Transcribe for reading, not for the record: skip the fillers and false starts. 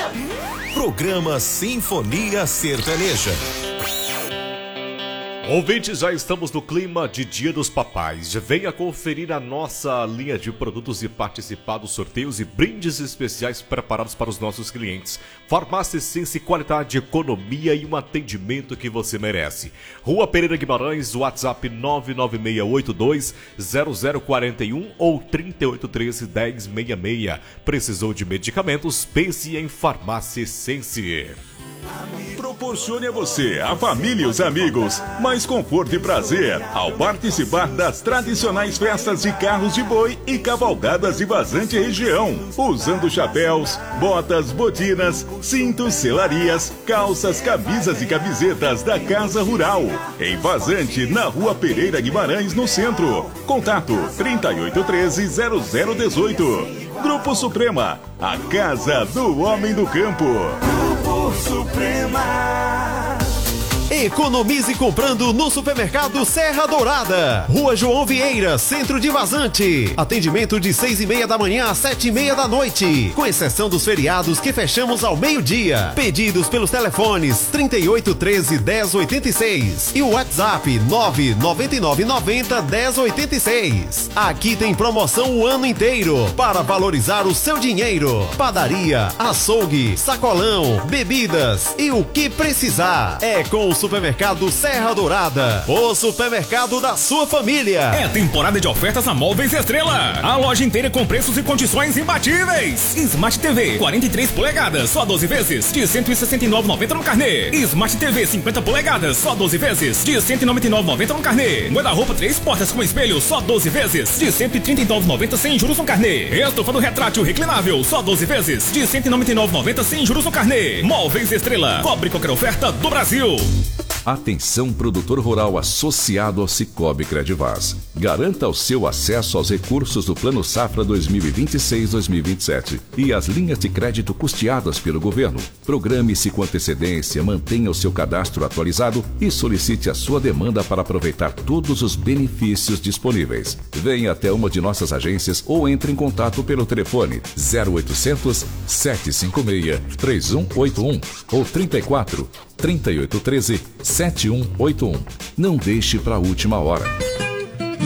Programa Sinfonia Sertaneja. Ouvintes, já estamos no clima de Dia dos Papais. Venha conferir a nossa linha de produtos e participar dos sorteios e brindes especiais preparados para os nossos clientes. Farmácia Sense, qualidade, economia e um atendimento que você merece. Rua Pereira Guimarães, WhatsApp 996820041 ou 3813-1066. Precisou de medicamentos? Pense em Farmácia Sense. Proporcione a você, a família e os amigos mais conforto e prazer ao participar das tradicionais festas de carros de boi e cavalgadas de Vazante região, usando chapéus, botas, botinas, cintos, selarias, calças, camisas e camisetas da Casa Rural, em Vazante, na Rua Pereira Guimarães, no centro. Contato 3813-0018. Grupo Suprema, a casa do homem do campo. Suprema. Economize comprando no Supermercado Serra Dourada. Rua João Vieira, centro de Vazante. Atendimento de 6:30 da manhã às 7:30 da noite. Com exceção dos feriados que fechamos ao meio-dia. Pedidos pelos telefones 3813-1086 e o WhatsApp 99990-1086. Aqui tem promoção o ano inteiro para valorizar o seu dinheiro. Padaria, açougue, sacolão, bebidas e o que precisar. É com o Supermercado Serra Dourada, o supermercado da sua família. É temporada de ofertas na Móveis Estrela. A loja inteira com preços e condições imbatíveis. Smart TV 43 polegadas, só 12 vezes, de R$ 169,90 no carnê. Smart TV 50 polegadas, só 12 vezes, de R$ 199,90 no carnê. Guarda-roupa 3 portas com espelho, só 12 vezes, de R$ 139,90 sem juros no carnê. Estofado retrátil reclinável, só 12 vezes, de R$ 199,90 sem juros no carnê. Móveis Estrela, cobre qualquer oferta do Brasil. Atenção, produtor rural associado ao Cicobi Credivaz. Garanta o seu acesso aos recursos do Plano Safra 2026-2027 e as linhas de crédito custeadas pelo governo. Programe-se com antecedência, mantenha o seu cadastro atualizado e solicite a sua demanda para aproveitar todos os benefícios disponíveis. Venha até uma de nossas agências ou entre em contato pelo telefone 0800 756 3181 ou 3813 7181. Não deixe para a última hora.